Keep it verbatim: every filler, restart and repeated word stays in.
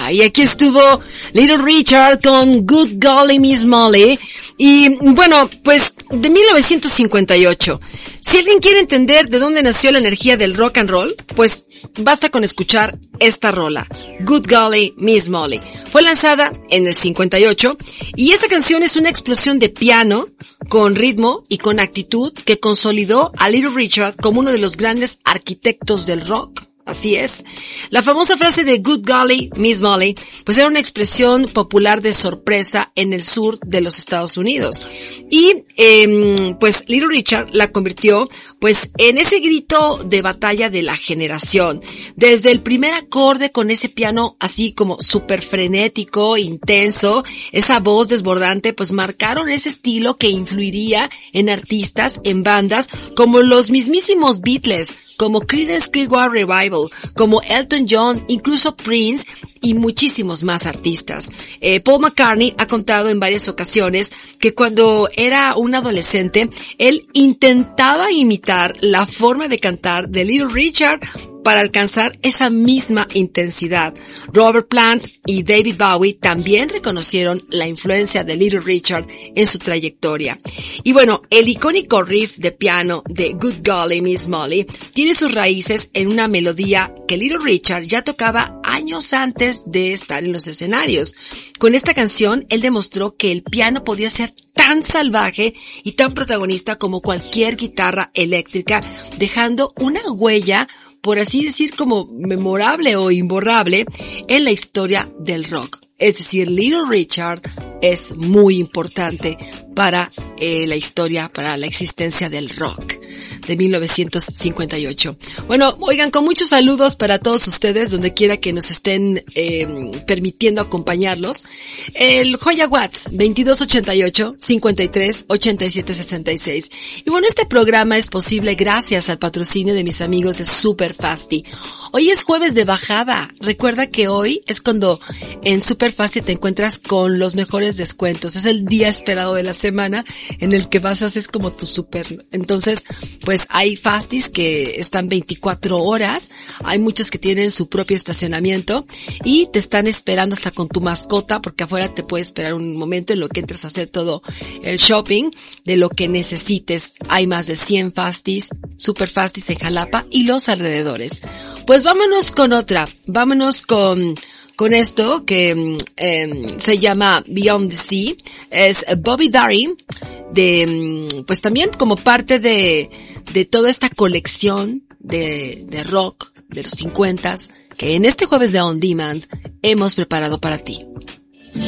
Y aquí estuvo Little Richard con Good Golly Miss Molly. Y bueno, pues de mil novecientos cincuenta y ocho. Si alguien quiere entender de dónde nació la energía del rock and roll, pues basta con escuchar esta rola, Good Golly Miss Molly. Fue lanzada en el cincuenta y ocho y esta canción es una explosión de piano con ritmo y con actitud que consolidó a Little Richard como uno de los grandes arquitectos del rock. Así es. La famosa frase de Good Golly Miss Molly, pues era una expresión popular de sorpresa en el sur de los Estados Unidos. Y, eh, pues Little Richard la convirtió, pues, en ese grito de batalla de la generación. Desde el primer acorde con ese piano así como súper frenético, intenso, esa voz desbordante, pues marcaron ese estilo que influiría en artistas, en bandas, como los mismísimos Beatles, como Creedence Clearwater Revival, como Elton John, incluso Prince y muchísimos más artistas. Eh, Paul McCartney ha contado en varias ocasiones que cuando era un adolescente, él intentaba imitar la forma de cantar de Little Richard para alcanzar esa misma intensidad. Robert Plant y David Bowie también reconocieron la influencia de Little Richard en su trayectoria. Y bueno, el icónico riff de piano de Good Golly Miss Molly tiene sus raíces en una melodía que Little Richard ya tocaba años antes de estar en los escenarios. Con esta canción, él demostró que el piano podía ser tan salvaje y tan protagonista como cualquier guitarra eléctrica, dejando una huella, por así decir, como memorable o imborrable en la historia del rock. Es decir, Little Richard es muy importante para eh, la historia, para la existencia del rock de mil novecientos cincuenta y ocho. Bueno, oigan, con muchos saludos para todos ustedes, donde quiera que nos estén eh, permitiendo acompañarlos. El Joya Watts, veintidós ochenta y ocho, cincuenta y tres, ochenta y siete sesenta y seis. Y bueno, este programa es posible gracias al patrocinio de mis amigos de Super Fasti. Hoy es jueves de bajada. Recuerda que hoy es cuando en Super Fasti te encuentras con los mejores descuentos. Es el día esperado de la semana en el que vas a hacer como tu super. Entonces, pues hay Fastis que están veinticuatro horas. Hay muchos que tienen su propio estacionamiento y te están esperando hasta con tu mascota, porque afuera te puede esperar un momento en lo que entres a hacer todo el shopping de lo que necesites. Hay más de cien Fastis, Super Fastis en Jalapa y los alrededores. Pues vámonos con otra. Vámonos con con esto que eh, se llama Beyond the Sea. Es Bobby Darin, de, pues también como parte de, de toda esta colección de, de rock de los cincuentas que en este jueves de On Demand hemos preparado para ti.